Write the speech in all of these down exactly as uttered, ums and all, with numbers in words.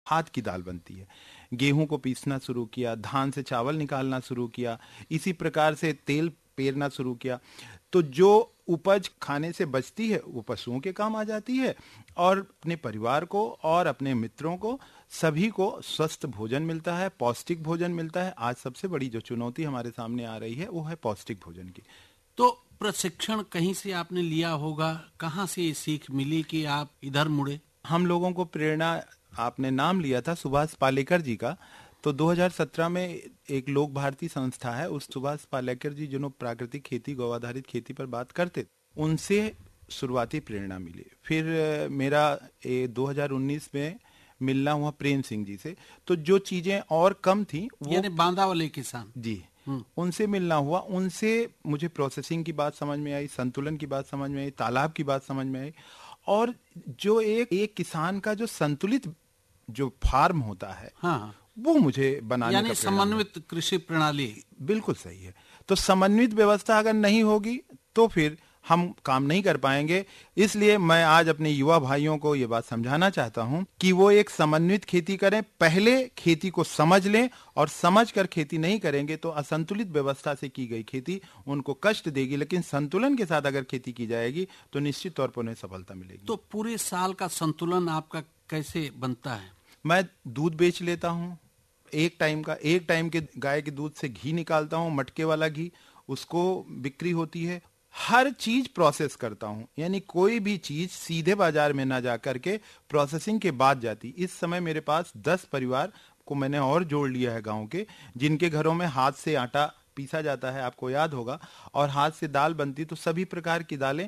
हाथ की दाल बनती है। गेहूं को पीसना शुरू किया, धान से चावल निकालना शुरू किया, इसी प्रकार से तेल पेरना शुरू किया। तो जो उपज खाने से बचती है वो पशुओं के काम आ जाती है, और अपने परिवार को और अपने मित्रों को सभी को स्वस्थ भोजन मिलता है, पौष्टिक भोजन मिलता है। आज सबसे बड़ी जो चुनौती हमारे सामने आ रही है वो है पौष्टिक भोजन की। तो प्रशिक्षण कहीं से आपने लिया होगा, कहाँ से ये सीख मिली कि आप इधर मुड़े? हम लोगों को प्रेरणा, आपने नाम लिया था सुभाष पालेकर जी का, तो दो हज़ार सत्रह में एक लोक भारती संस्था है, उस सुभाष पालेकर जी जिन्होंने प्राकृतिक खेती, गौ आधारित खेती पर बात करते, उनसे शुरुआती प्रेरणा मिली। फिर मेरा ए, दो हज़ार उन्नीस में मिलना हुआ प्रेम सिंह जी से। तो जो चीजें और कम थी वो, यानी बांदा वाले किसान जी, उनसे मिलना हुआ। उनसे मुझे प्रोसेसिंग की बात समझ में आई, संतुलन की बात समझ में आई, तालाब की बात समझ में आई, और जो एक एक किसान का जो संतुलित जो फार्म होता है, हाँ, वो मुझे बनाने यानी का समन्वित कृषि प्रणाली। बिल्कुल सही है। तो समन्वित व्यवस्था अगर नहीं होगी तो फिर हम काम नहीं कर पाएंगे। इसलिए मैं आज अपने युवा भाइयों को ये बात समझाना चाहता हूं कि वो एक समन्वित खेती करें। पहले खेती को समझ लें, और समझ कर खेती नहीं करेंगे तो असंतुलित व्यवस्था से की गई खेती उनको कष्ट देगी, लेकिन संतुलन के साथ अगर खेती की जाएगी तो निश्चित तौर पर उन्हें सफलता मिलेगी। तो पूरे साल का संतुलन आपका कैसे बनता है? मैं दूध बेच लेता हूँ, एक टाइम का, एक टाइम के गाय के दूध से घी निकालता हूँ, मटके वाला घी, उसको बिक्री होती है। हर चीज प्रोसेस करता हूं, यानी कोई भी चीज सीधे बाजार में ना जा करके प्रोसेसिंग के बाद जाती। इस समय मेरे पास दस परिवार को मैंने और जोड़ लिया है गांव के, जिनके घरों में हाथ से आटा पीसा जाता है, आपको याद होगा, और हाथ से दाल बनती। तो सभी प्रकार की दालें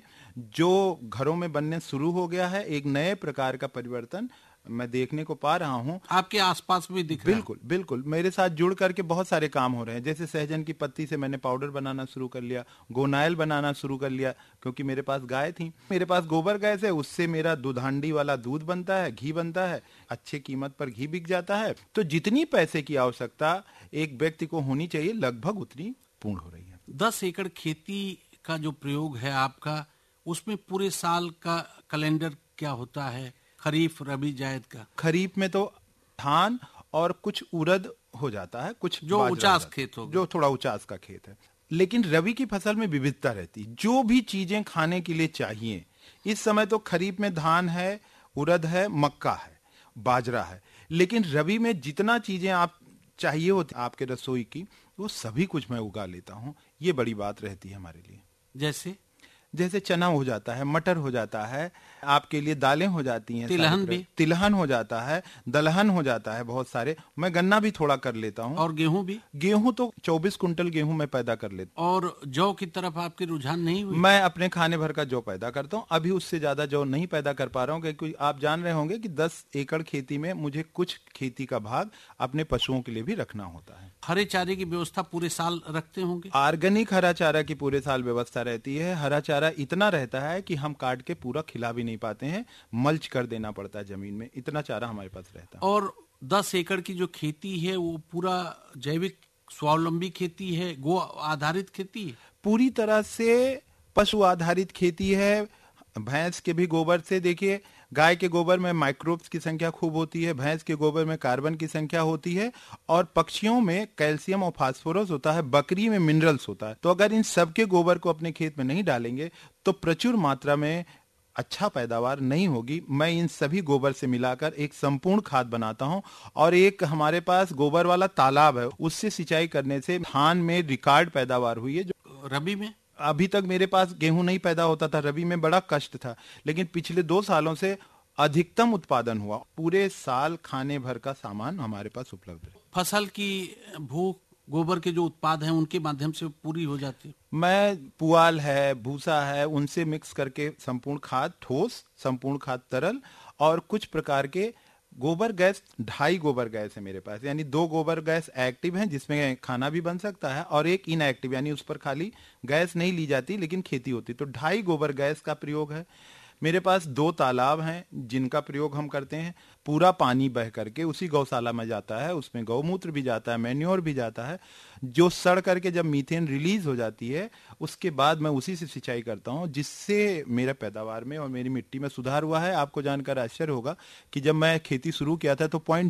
जो घरों में बनने शुरू हो गया है, एक नए प्रकार का परिवर्तन मैं देखने को पा रहा हूं। आपके आसपास भी दिख रहा है? बिल्कुल बिल्कुल, मेरे साथ जुड़ करके बहुत सारे काम हो रहे हैं। जैसे सहजन की पत्ती से मैंने पाउडर बनाना शुरू कर लिया, गोनाइल बनाना शुरू कर लिया, क्योंकि मेरे पास गाय थी। मेरे पास गोबर गैस है, उससे मेरा दूधांडी वाला दूध बनता है, घी बनता है, अच्छे कीमत पर घी बिक जाता है। तो जितनी पैसे की आवश्यकता एक व्यक्ति को होनी चाहिए, लगभग उतनी पूर्ण हो रही है। दस एकड़ खेती का जो प्रयोग है आपका, उसमें पूरे साल का कैलेंडर क्या होता है? खरीफ, रबी, जायद का? खरीफ में तो धान और कुछ उड़द हो जाता है, कुछ जो उचास खेत हो, जो थोड़ा उचास का खेत है। लेकिन रबी की फसल में विविधता रहती, जो भी चीजें खाने के लिए चाहिए। इस समय तो खरीफ में धान है, उड़द है, मक्का है, बाजरा है, लेकिन रबी में जितना चीजें आप चाहिए होती आपके रसोई की, वो सभी कुछ मैं उगा लेता हूँ। ये बड़ी बात रहती है हमारे लिए। जैसे जैसे चना हो जाता है, मटर हो जाता है, आपके लिए दालें हो जाती हैं, तिलहन भी, तिलहन हो जाता है, दलहन हो जाता है, बहुत सारे। मैं गन्ना भी थोड़ा कर लेता हूँ, और गेहूं भी। गेहूं तो चौबीस कुंटल गेहूं मैं पैदा कर लेता हूँ। और जौ की तरफ आपकी रुझान नहीं हुई? मैं अपने खाने भर का जौ पैदा करता हूँ। अभी उससे ज्यादा जौ नहीं पैदा कर पा रहा हूँ, क्योंकि आप जान रहे होंगे कि दस एकड़ खेती में मुझे कुछ खेती का भाग अपने पशुओं के लिए भी रखना होता है। हरे चारे की व्यवस्था पूरे साल रखते होंगे? ऑर्गेनिक हरा चारा की पूरे साल व्यवस्था रहती है। हरा चारा इतना रहता है कि हम काट के पूरा खिला भी नहीं पाते हैं, मल्च कर देना पड़ता है जमीन में, इतना चारा हमारे पास रहता है। और दस एकड़ की जो खेती है वो पूरा जैविक स्वावलंबी खेती है, गो आधारित खेती है? पूरी तरह से पशु आधारित खेती है। भैंस के भी गोबर से, देखिए गाय के गोबर में माइक्रोब्स की संख्या खूब होती है, भैंस के गोबर में कार्बन की संख्या होती है, और पक्षियों में कैल्शियम और फास्फोरस होता है, बकरी में मिनरल्स होता है। तो अगर इन सबके गोबर को अपने खेत में नहीं डालेंगे तो प्रचुर मात्रा में अच्छा पैदावार नहीं होगी। मैं इन सभी गोबर से मिलाकर एक संपूर्ण खाद बनाता हूं, और एक हमारे पास गोबर वाला तालाब है, उससे सिंचाई करने से धान में रिकॉर्ड पैदावार हुई है। जो रबी में अभी तक मेरे पास गेहूं नहीं पैदा होता था, रबी में बड़ा कष्ट था, लेकिन पिछले दो सालों से अधिकतम उत्पादन हुआ। पूरे साल खाने भर का सामान हमारे पास उपलब्ध है। फसल की भूख, गोबर के जो उत्पाद हैं उनके माध्यम से पूरी हो जाती है। मैं पुआल है, भूसा है, उनसे मिक्स करके संपूर्ण खाद ठोस, संपूर्ण खाद तरल, और कुछ प्रकार के गोबर गैस, ढाई गोबर गैस है मेरे पास, यानी दो गोबर गैस एक्टिव हैं जिसमें खाना भी बन सकता है, और एक इनएक्टिव, यानी उस पर खाली गैस नहीं ली जाती लेकिन खेती होती। तो ढाई गोबर गैस का प्रयोग है। मेरे पास दो तालाब हैं जिनका प्रयोग हम करते हैं। पूरा पानी बह करके उसी गौशाला में जाता है, उसमें गौमूत्र भी जाता है, मैन्योर भी जाता है, जो सड़ करके जब मीथेन रिलीज हो जाती है उसके बाद मैं उसी से सिंचाई करता हूं, जिससे मेरा पैदावार में और मेरी मिट्टी में सुधार हुआ है। आपको जानकर आश्चर्य होगा कि जब मैं खेती शुरू किया था तो पॉइंट